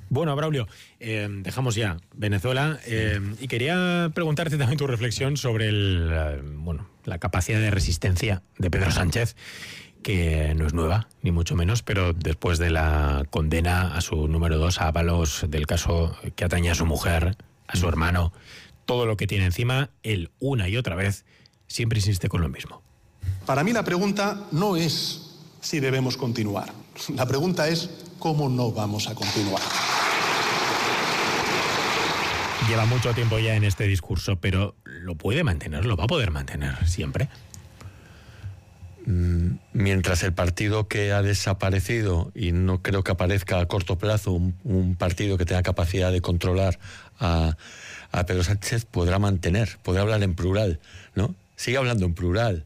Bueno, Braulio, dejamos ya Venezuela y quería preguntarte también tu reflexión sobre la capacidad de resistencia de Pedro Sánchez, que no es nueva, ni mucho menos, pero después de la condena a su número 2, a Ábalos, del caso que atañe a su mujer, a su hermano, todo lo que tiene encima, él una y otra vez siempre insiste con lo mismo. Para mí la pregunta no es si debemos continuar. La pregunta es cómo no vamos a continuar. Lleva mucho tiempo ya en este discurso, pero ¿lo puede mantener? ¿Lo va a poder mantener siempre? Mientras el partido que ha desaparecido, y no creo que aparezca a corto plazo un partido que tenga capacidad de controlar a Pedro Sánchez, podrá hablar en plural, ¿no? Sigue hablando en plural.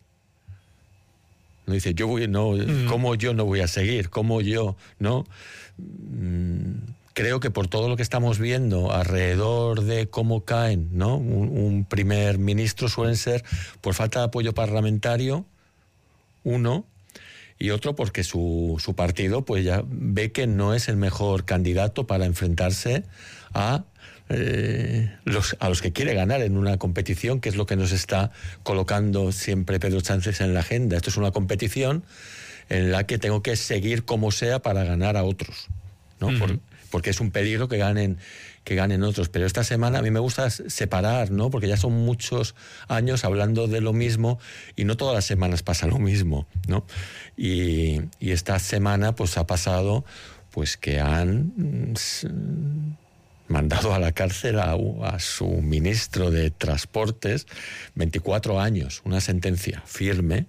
No dice, ¿cómo yo no voy a seguir? ¿Cómo yo no? Creo que por todo lo que estamos viendo alrededor de cómo caen, ¿no? Un primer ministro suelen ser por falta de apoyo parlamentario, uno, y otro porque su partido pues ya ve que no es el mejor candidato para enfrentarse a los que quiere ganar en una competición, que es lo que nos está colocando siempre Pedro Sánchez en la agenda. Esto es una competición en la que tengo que seguir como sea para ganar a otros, ¿no? Porque es un peligro que ganen otros. Pero esta semana a mí me gusta separar, ¿no? Porque ya son muchos años hablando de lo mismo y no todas las semanas pasa lo mismo, ¿no? Y esta semana pues ha pasado pues que han mandado a la cárcel a su ministro de Transportes, 24 años, una sentencia firme,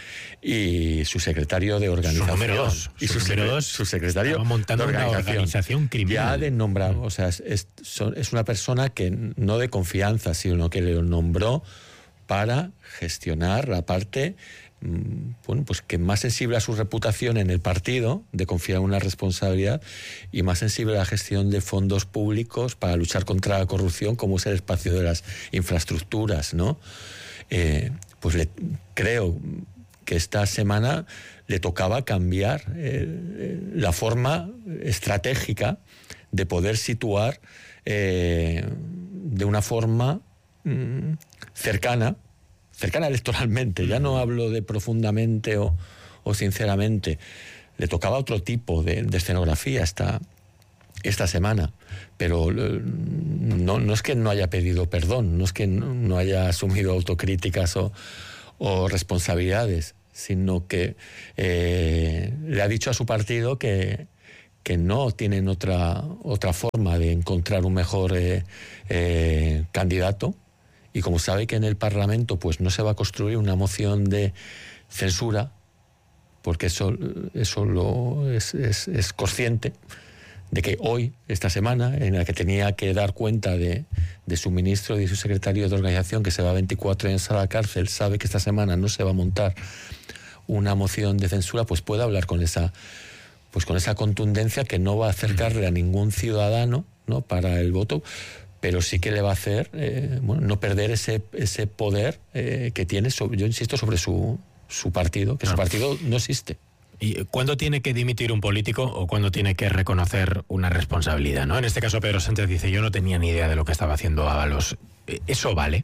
y su secretario de organización. Su secretario montando de una organización criminal. Ya de nombrar, o sea, es una persona que no de confianza, sino que le nombró para gestionar la parte pues que más sensible a su reputación en el partido, de confiar en una responsabilidad, y más sensible a la gestión de fondos públicos para luchar contra la corrupción, como es el espacio de las infraestructuras, ¿no? Pues creo que esta semana le tocaba cambiar la forma estratégica de poder situar de una forma cercana electoralmente. Ya no hablo de profundamente o sinceramente. Le tocaba otro tipo de escenografía esta semana, pero no es que no haya pedido perdón, no es que no haya asumido autocríticas o responsabilidades, sino que le ha dicho a su partido que no tienen otra forma de encontrar un mejor candidato, y como sabe que en el Parlamento pues no se va a construir una moción de censura, porque eso es consciente de que hoy, esta semana, en la que tenía que dar cuenta de su ministro y de su secretario de organización, que se va 24 años a la cárcel, sabe que esta semana no se va a montar una moción de censura, pues puede hablar con esa contundencia que no va a acercarle a ningún ciudadano, ¿no?, para el voto, pero sí que le va a hacer no perder ese poder que tiene, yo insisto, sobre su partido, que su partido no existe. ¿Y cuándo tiene que dimitir un político o cuándo tiene que reconocer una responsabilidad, ¿no? En este caso Pedro Sánchez dice, yo no tenía ni idea de lo que estaba haciendo Ábalos. ¿Eso vale?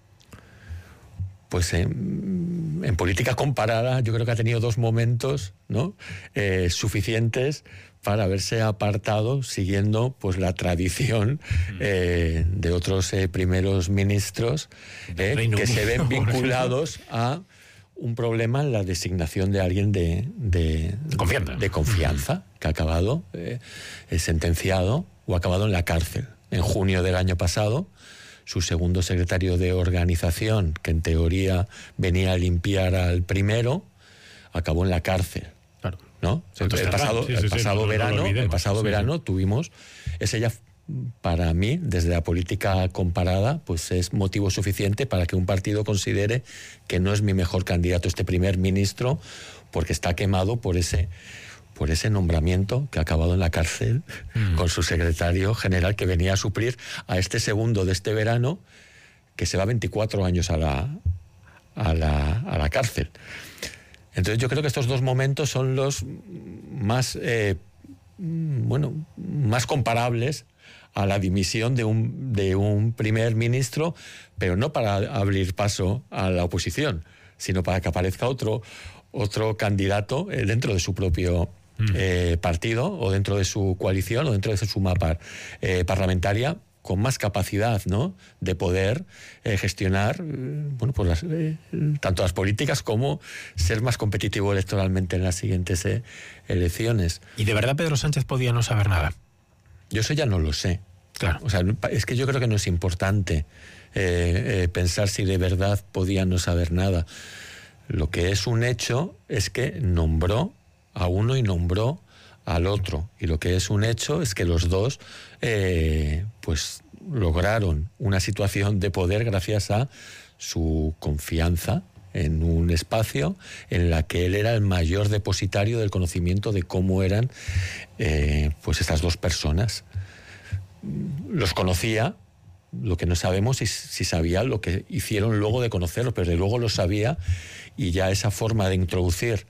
Pues en política comparada yo creo que ha tenido 2 momentos, ¿no?, suficientes para haberse apartado, siguiendo pues la tradición de otros primeros ministros que se ven vinculados a un problema en la designación de alguien de confianza, que ha acabado sentenciado o ha acabado en la cárcel. En junio del año pasado, su segundo secretario de organización, que en teoría venía a limpiar al primero, acabó en la cárcel. Claro. ¿No? El pasado verano tuvimos ese ya. Para mí, desde la política comparada, pues es motivo suficiente para que un partido considere que no es mi mejor candidato este primer ministro, porque está quemado por ese nombramiento que ha acabado en la cárcel con su secretario general, que venía a suplir a este segundo de este verano, que se va 24 años a la cárcel. Entonces yo creo que estos 2 momentos son los más más comparables a la dimisión de un primer ministro, pero no para abrir paso a la oposición, sino para que aparezca otro candidato dentro de su propio partido, o dentro de su coalición, o dentro de su mapa parlamentaria, con más capacidad, ¿no?, de poder gestionar pues tanto las políticas como ser más competitivo electoralmente en las siguientes elecciones. ¿Y de verdad Pedro Sánchez podía no saber nada? Yo eso ya no lo sé. Claro. O sea, es que yo creo que no es importante pensar si de verdad podía no saber nada. Lo que es un hecho es que nombró a uno y nombró al otro. Y lo que es un hecho es que los dos pues lograron una situación de poder gracias a su confianza en un espacio en la que él era el mayor depositario del conocimiento de cómo eran pues estas dos personas. Los conocía, lo que no sabemos es si sabía lo que hicieron luego de conocerlos, pero de luego lo sabía, y ya esa forma de introducir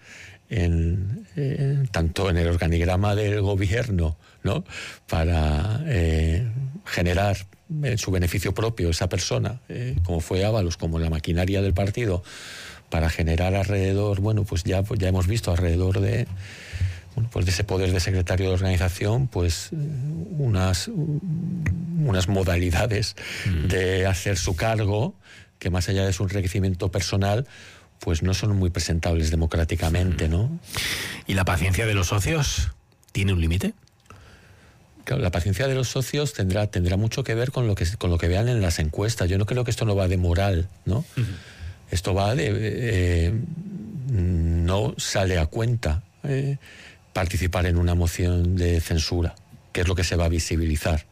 tanto en el organigrama del gobierno, ¿no?, para generar en su beneficio propio esa persona, como fue Ábalos, como la maquinaria del partido, para generar alrededor, pues ya hemos visto alrededor de ese poder de secretario de organización, pues unas modalidades de hacer su cargo que, más allá de su enriquecimiento personal, pues no son muy presentables democráticamente, ¿no? ¿Y la paciencia de los socios tiene un límite? Claro, la paciencia de los socios tendrá mucho que ver con lo que vean en las encuestas. Yo no creo que esto no va de moral, ¿no? Esto va de no sale a cuenta participar en una moción de censura, que es lo que se va a visibilizar.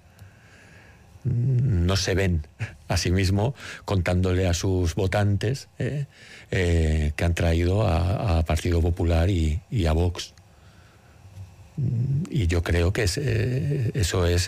No se ven a sí mismo contándole a sus votantes que han traído a Partido Popular y a Vox. Y yo creo que eso es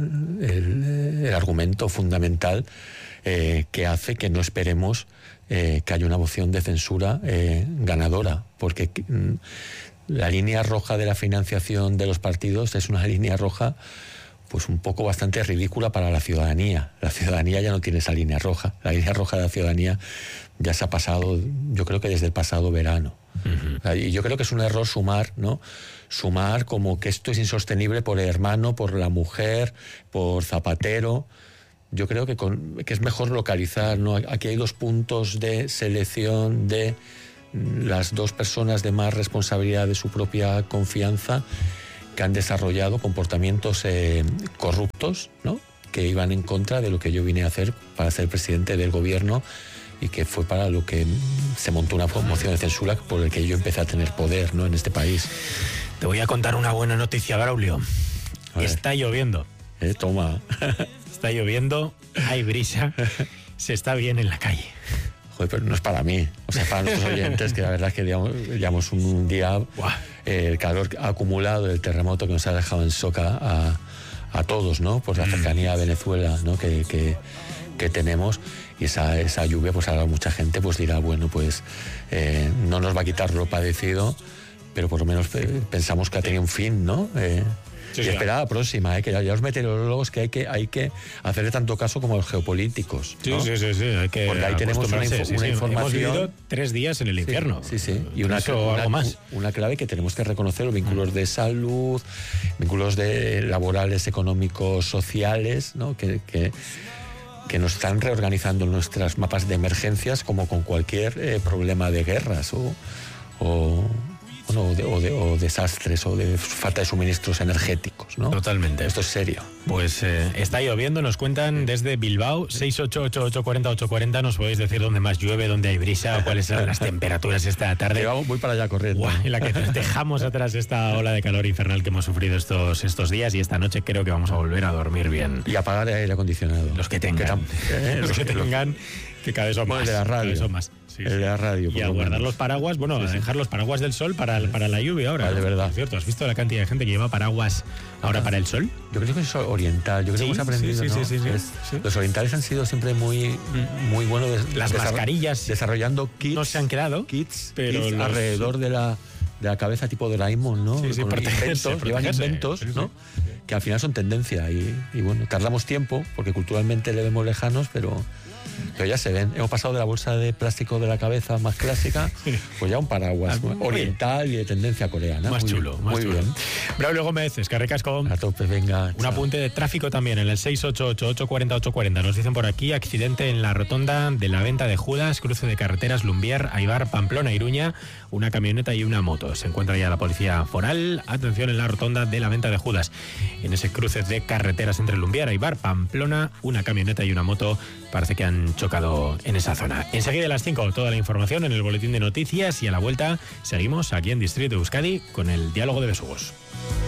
el argumento fundamental que hace que no esperemos que haya una moción de censura ganadora, porque la línea roja de la financiación de los partidos es una línea roja pues un poco bastante ridícula para la ciudadanía. La ciudadanía ya no tiene esa línea roja. La línea roja de la ciudadanía ya se ha pasado, yo creo que desde el pasado verano. Y yo creo que es un error sumar, ¿no? Sumar como que esto es insostenible por el hermano, por la mujer, por Zapatero. Yo creo que es mejor localizar, ¿no? Aquí hay 2 puntos de selección de las 2 personas de más responsabilidad de su propia confianza, que han desarrollado comportamientos corruptos, ¿no?, que iban en contra de lo que yo vine a hacer para ser presidente del gobierno, y que fue para lo que se montó una moción de censura por el que yo empecé a tener poder, ¿no?, en este país. Te voy a contar una buena noticia, Braulio. Está lloviendo. Toma. Está lloviendo, hay brisa, se está bien en la calle. Joder, pero no es para mí, o sea, para nuestros oyentes, que la verdad es que llevamos un día, el calor acumulado, el terremoto que nos ha dejado en shock a todos, ¿no?, por la cercanía a Venezuela, ¿no?, que tenemos, y esa lluvia, pues ahora mucha gente pues dirá, bueno, pues no nos va a quitar lo padecido, pero por lo menos pensamos que ha tenido un fin, ¿no? Sí, y esperar la próxima, que ya los meteorólogos que hay que hacerle tanto caso como a los geopolíticos, ¿no? Sí, hay que, porque ahí tenemos una información. Hemos vivido 3 días en el infierno. Sí. Y una clave que tenemos que reconocer: los vínculos de salud, vínculos laborales, económicos, sociales, ¿no?, que nos están reorganizando nuestras mapas de emergencias, como con cualquier problema de guerras o desastres, o de falta de suministros energéticos, ¿no? Totalmente. Esto es serio. Pues está lloviendo, nos cuentan desde Bilbao, 688-840-840, nos podéis decir dónde más llueve, dónde hay brisa, cuáles son las temperaturas esta tarde. Voy para allá corriendo. En la que dejamos atrás esta ola de calor infernal que hemos sufrido estos días, y esta noche creo que vamos a volver a dormir bien. Y apagar el aire acondicionado. Los que tengan. Que cada vez son más. El de la radio. Sí, el de la radio. Y a guardar los paraguas, a dejar los paraguas del sol para la lluvia ahora. De verdad. Es cierto, ¿has visto la cantidad de gente que lleva paraguas ahora para el sol? Yo creo que es oriental, yo creo que hemos aprendido, ¿no? Sí. Los orientales han sido siempre muy buenos. Las mascarillas desarrollando kits. No se han quedado, kits pero alrededor de de la cabeza tipo Doraemon, ¿no? Sí, Con llevan inventos, sí, ¿no? Que al final son tendencia y bueno, tardamos tiempo porque culturalmente le vemos lejanos, pero ya se ven. Hemos pasado de la bolsa de plástico de la cabeza más clásica, pues ya un paraguas oriental y de tendencia coreana. Más muy chulo, bien, más muy chulo. bien. Braulio Gómez, Escarricasco. A tope, venga. Un apunte de tráfico también en el 688-840-840. Nos dicen por aquí, accidente en la rotonda de la Venta de Judas, cruce de carreteras Lumbier, Aibar, Pamplona, Iruña, una camioneta y una moto. Se encuentra ya la policía foral. Atención en la rotonda de la Venta de Judas. En ese cruce de carreteras entre Lumbier, Aibar, Pamplona, una camioneta y una moto parece que han chocado en esa zona. Enseguida a las 5, toda la información en el boletín de noticias y a la vuelta seguimos aquí en Distrito Euskadi con el diálogo de besugos.